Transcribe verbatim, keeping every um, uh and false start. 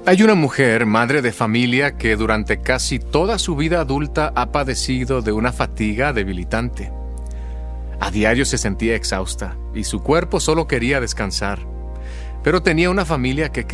Hay una mujer, madre de familia, que durante casi toda su vida adulta ha padecido de una fatiga debilitante. A diario se sentía exhausta y su cuerpo solo quería descansar. Pero tenía una familia que